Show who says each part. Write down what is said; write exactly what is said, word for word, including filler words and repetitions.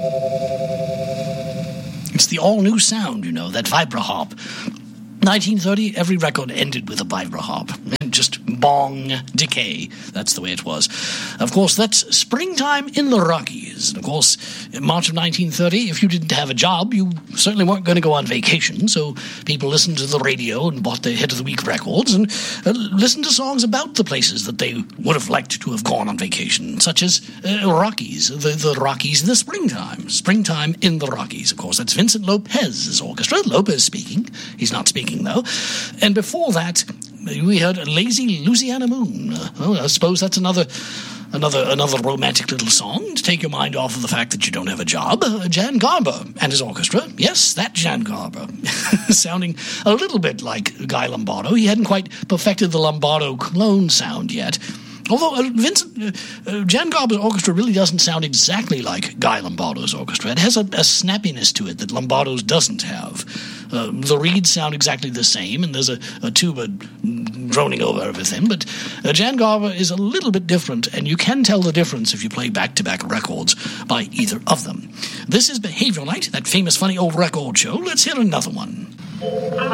Speaker 1: It's the all-new sound, you know, that vibra-harp. nineteen thirty, every record ended with a vibra-harp. And just bong, decay. That's the way it was. Of course, that's Springtime in the Rockies. And of course, in March of nineteen thirty, if you didn't have a job, you certainly weren't going to go on vacation. So people listened to the radio and bought their Hit of the Week records and uh, listened to songs about the places that they would have liked to have gone on vacation, such as uh, Rockies, the, the Rockies in the springtime. Springtime in the Rockies. Of course, that's Vincent Lopez's orchestra. Lopez speaking. He's not speaking, though. And before that, we heard Lazy Louisiana Moon. Uh, well, I suppose that's another another another romantic little song to take your mind off of the fact that you don't have a job. Uh, Jan Garber and his orchestra. Yes, that Jan Garber. Sounding a little bit like Guy Lombardo. He hadn't quite perfected the Lombardo clone sound yet. Although uh, Vincent, uh, uh, Jan Garber's orchestra really doesn't sound exactly like Guy Lombardo's orchestra. It has a, a snappiness to it that Lombardo's doesn't have. Uh, the reeds sound exactly the same, and there's a, a tuba droning over everything. But uh, Jan Garber is a little bit different, and you can tell the difference if you play back-to-back records by either of them. This is Behavioral Night, that famous funny old record show. Let's hear another one.